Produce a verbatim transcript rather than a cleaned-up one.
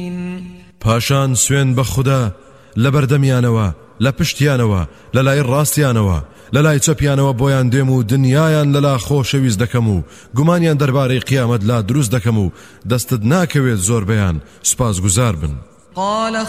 پاشان سوێن بە خوددا لە بەردەمیانەوە لە پشتیانەوە لە لای ڕاستیانەوە لە لای چەپیانەوە بۆیان دێم و دنیایان لەلا خۆشەویست دەکەم و گومانیان دەربارەی قیامەت لا دروست دەکەم و دەستت ناکەوێت زۆر بەیان سوپاسگوزار بن. قال